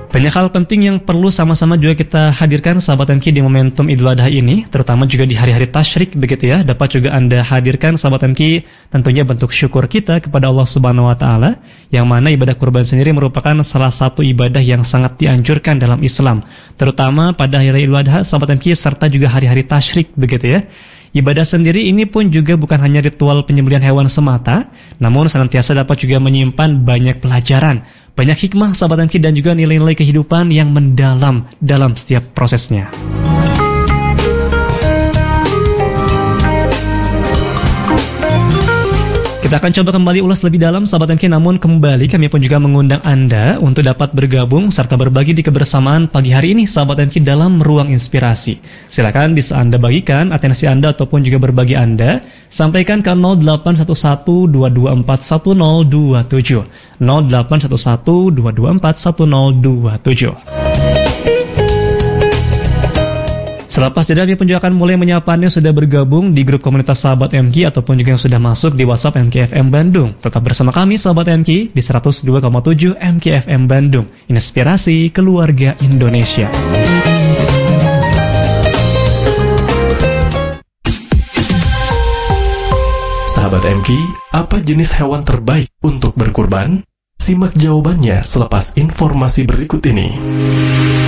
Banyak hal penting yang perlu sama-sama juga kita hadirkan sahabat MK di momentum Idul Adha ini, terutama juga di hari-hari tasyrik begitu ya. Dapat juga Anda hadirkan sahabat MK tentunya bentuk syukur kita kepada Allah Subhanahu wa taala, yang mana ibadah kurban sendiri merupakan salah satu ibadah yang sangat dianjurkan dalam Islam, terutama pada hari Idul Adha sahabat MK serta juga hari-hari tasyrik begitu ya. Ibadah sendiri ini pun juga bukan hanya ritual penyembelihan hewan semata, namun senantiasa dapat juga menyimpan banyak pelajaran, banyak hikmah sahabat MK dan juga nilai-nilai kehidupan yang mendalam dalam setiap prosesnya. Kita akan coba kembali ulas lebih dalam sahabat MK, namun kembali kami pun juga mengundang Anda untuk dapat bergabung serta berbagi di kebersamaan pagi hari ini sahabat MK dalam ruang inspirasi. Silakan bisa Anda bagikan atensi Anda ataupun juga berbagi Anda, sampaikan ke 081122411027 081122411027. Selepas jeda, kami pun juga akan mulai menyapa Anda yang sudah bergabung di grup komunitas sahabat MK ataupun juga yang sudah masuk di WhatsApp MKFM Bandung. Tetap bersama kami sahabat MK di 102,7 MKFM Bandung. Inspirasi keluarga Indonesia. Sahabat MK, apa jenis hewan terbaik untuk berkurban? Simak jawabannya selepas informasi berikut ini.